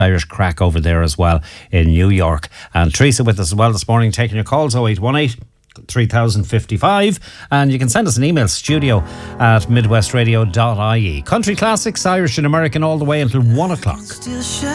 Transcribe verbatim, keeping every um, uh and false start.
Irish crack over there as well in New York. And Teresa with us as well this morning, taking your calls. Oh eight one eight, three thousand fifty-five, and you can send us an email, studio at midwestradio dot I E. Country classics, Irish and American, all the way until one o'clock.